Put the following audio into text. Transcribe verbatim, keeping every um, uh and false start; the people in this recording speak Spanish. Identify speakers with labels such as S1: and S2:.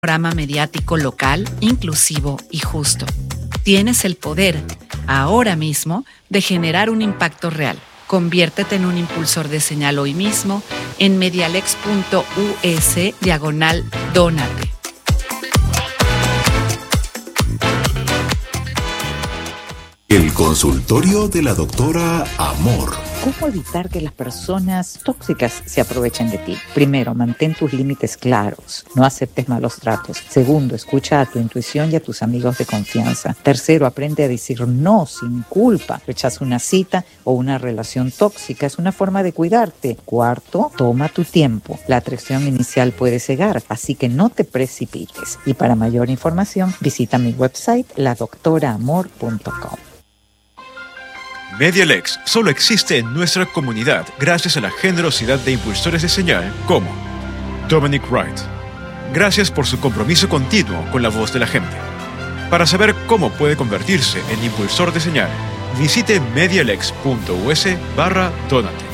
S1: Programa mediático local, inclusivo y justo. Tienes el poder, ahora mismo, de generar un impacto real. Conviértete en un impulsor de señal hoy mismo en medialex.us diagonal dónate.
S2: El consultorio de la doctora Amor.
S3: ¿Cómo evitar que las personas tóxicas se aprovechen de ti? Primero, mantén tus límites claros. No aceptes malos tratos. Segundo, escucha a tu intuición y a tus amigos de confianza. Tercero, aprende a decir no sin culpa. Rechaza una cita o una relación tóxica. Es una forma de cuidarte. Cuarto, toma tu tiempo. La atracción inicial puede cegar, así que no te precipites. Y para mayor información, visita mi website la doctora amor punto com.
S4: Medialex solo existe en nuestra comunidad gracias a la generosidad de impulsores de señal como Dominic Wright. Gracias por su compromiso continuo con la voz de la gente. Para saber cómo puede convertirse en impulsor de señal, visite medialex.us barra Donate.